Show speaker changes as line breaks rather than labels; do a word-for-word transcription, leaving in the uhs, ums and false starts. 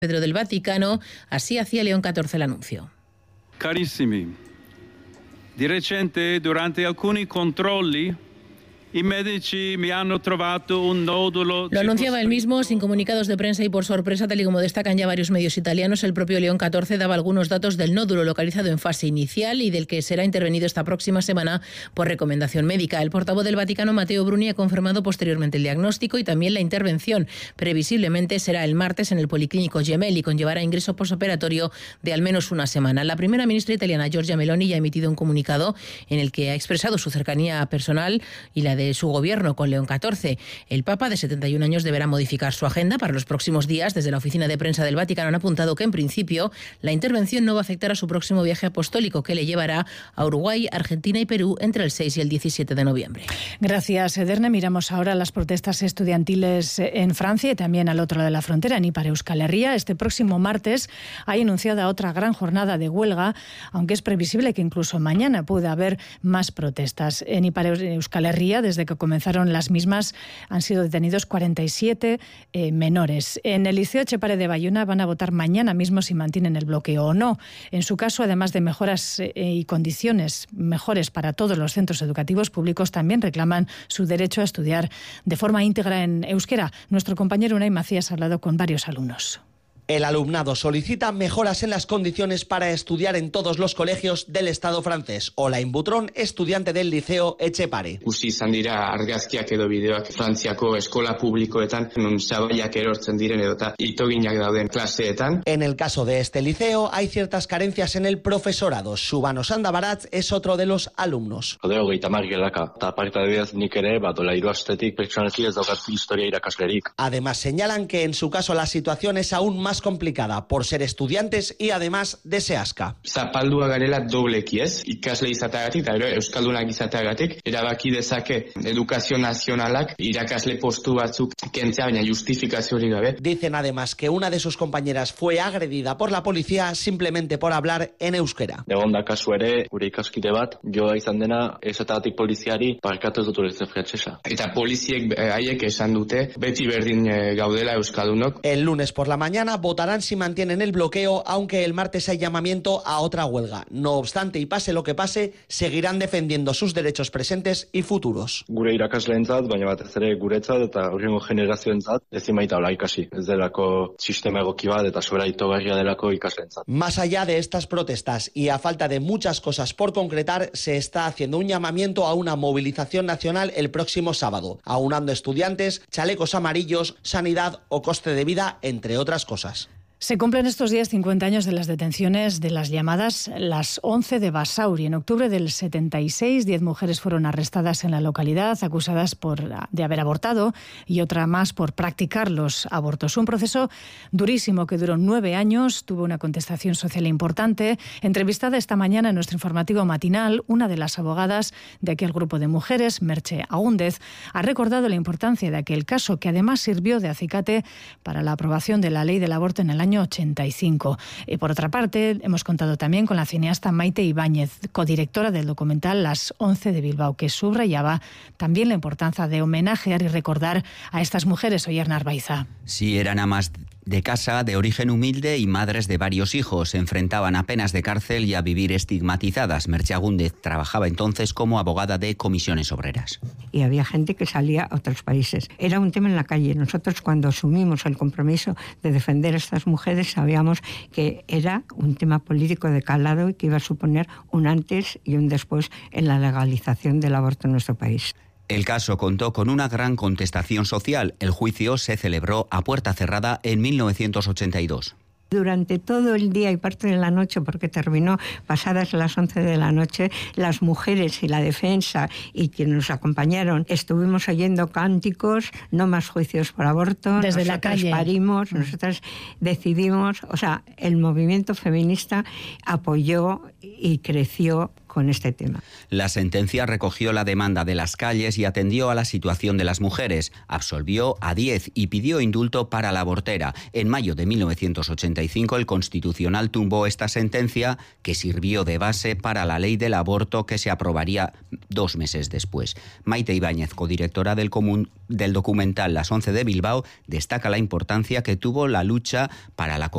Pedro del Vaticano, así hacía León catorce el anuncio.
Carissimi, di recente durante alcuni controlli i medici mi hanno trovato un nodulo.
Lo anunciaba él mismo sin comunicados de prensa y por sorpresa, tal y como destacan ya varios medios italianos. El propio León catorce daba algunos datos del nódulo localizado en fase inicial y del que será intervenido esta próxima semana por recomendación médica. El portavoz del Vaticano, Matteo Bruni, ha confirmado posteriormente el diagnóstico y también la intervención. Previsiblemente será el martes en el Policlínico Gemelli y conllevará ingreso posoperatorio de al menos una semana. La primera ministra italiana, Giorgia Meloni, ya ha emitido un comunicado en el que ha expresado su cercanía personal y la de de su gobierno con León catorce. El Papa, de setenta y un años, deberá modificar su agenda para los próximos días. Desde la oficina de prensa del Vaticano han apuntado que, en principio, la intervención no va a afectar a su próximo viaje apostólico, que le llevará a Uruguay, Argentina y Perú entre el seis y el diecisiete de noviembre.
Gracias, Ederna. Miramos ahora las protestas estudiantiles en Francia y también al otro lado de la frontera, en Ipar Euskal Herria. Este próximo martes hay anunciada otra gran jornada de huelga, aunque es previsible que incluso mañana pueda haber más protestas. En Ipar Euskal Herria, desde que comenzaron las mismas, han sido detenidos cuarenta y siete eh, menores. En el Liceo Etxepare de Bayona van a votar mañana mismo si mantienen el bloqueo o no. En su caso, además de mejoras eh, y condiciones mejores para todos los centros educativos públicos, también reclaman su derecho a estudiar de forma íntegra en euskera. Nuestro compañero Unai Macías ha hablado con varios alumnos.
El alumnado solicita mejoras en las condiciones para estudiar en todos los colegios del Estado francés. Olain Butrón, estudiante del Liceo Etxepare.
Ikusi izan dira argazkiak edo bideoak Frantziako eskola publikoetan, non zabaiak erortzen diren edota itoginak dauden klaseetan.
En el caso de este liceo hay ciertas carencias en el profesorado. Subano Sandabaratz es otro de los alumnos. Además señalan que en su caso la situación es aún más complicada por ser estudiantes y además de seaska.
Zapaldua garela dobleki, ez? Ikasle izateagatik eta euskaldunak izateagatik erabaki dezake edukazio nazionalak irakasle postu batzuk kentzea, baina justifikaziorik gabe.
Dicen además que una de sus compañeras fue agredida por la policía simplemente por hablar en euskera.
Egonda kasu ere, gure ikaskide bat, joa izan dena esatatik poliziari parkatu dut ulertzen frantsesa.
Eta poliziek haiek esan dute beti berdin gaudela euskaldunok.
El lunes por la mañana votarán si mantienen el bloqueo, aunque el martes hay llamamiento a otra huelga. No obstante, y pase lo que pase, seguirán defendiendo sus derechos presentes y futuros.
Gure irakasleentzat, baina batez ere guretzat eta aurrengo generazioentzat ezin baitaula ikasi. Ez delako sistema egoki bat eta sobera itogarria delako ikasleentzat.
Más allá de estas protestas y a falta de muchas cosas por concretar, se está haciendo un llamamiento a una movilización nacional el próximo sábado, aunando estudiantes, chalecos amarillos, sanidad o coste de vida, entre otras cosas.
Se cumplen estos días cincuenta años de las detenciones de las llamadas las once de Basauri. En octubre del setenta y seis, diez mujeres fueron arrestadas en la localidad, acusadas por, de haber abortado y otra más por practicar los abortos. Un proceso durísimo que duró nueve años, tuvo una contestación social importante. Entrevistada esta mañana en nuestro informativo matinal, una de las abogadas de aquel grupo de mujeres, Merche Agúndez, ha recordado la importancia de aquel caso, que además sirvió de acicate para la aprobación de la ley del aborto en el año ochenta y cinco. Y por otra parte, hemos contado también con la cineasta Maite Ibáñez, codirectora del documental Las once de Bilbao, que subrayaba también la importancia de homenajear y recordar a estas mujeres. Oyer Narbaiza.
Sí, eran amas de casa, de origen humilde y madres de varios hijos. Se enfrentaban a penas de cárcel y a vivir estigmatizadas. Merche Agúndez trabajaba entonces como abogada de comisiones obreras.
Y había gente que salía a otros países. Era un tema en la calle. Nosotros, cuando asumimos el compromiso de defender a estas mujeres, sabíamos que era un tema político de calado y que iba a suponer un antes y un después en la legalización del aborto en nuestro país.
El caso contó con una gran contestación social. El juicio se celebró a puerta cerrada en mil novecientos ochenta y dos.
Durante todo el día y parte de la noche, porque terminó pasadas las once de la noche, las mujeres y la defensa y quienes nos acompañaron estuvimos oyendo cánticos, no más juicios por aborto.
Desde la calle.
Nosotras parimos, nosotras decidimos, o sea, el movimiento feminista apoyó y creció con este tema.
La sentencia recogió la demanda de las calles y atendió a la situación de las mujeres. Absolvió a diez y pidió indulto para la abortera. En mayo de mil novecientos ochenta y cinco el Constitucional tumbó esta sentencia, que sirvió de base para la ley del aborto que se aprobaría dos meses después. Maite Ibáñez, codirectora del, común, del documental Las once de Bilbao, destaca la importancia que tuvo la lucha para la